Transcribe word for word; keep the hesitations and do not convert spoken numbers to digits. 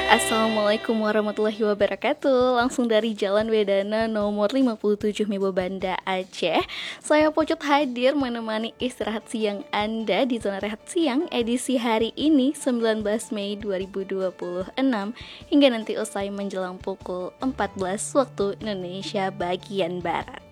Assalamualaikum warahmatullahi wabarakatuh. Langsung dari Jalan Wedana nomor lima puluh tujuh Mebo Banda Aceh. Saya Pocot hadir menemani istirahat siang Anda di zona rehat siang edisi hari ini sembilan belas Mei dua ribu dua puluh enam hingga nanti usai menjelang pukul empat belas waktu Indonesia bagian Barat.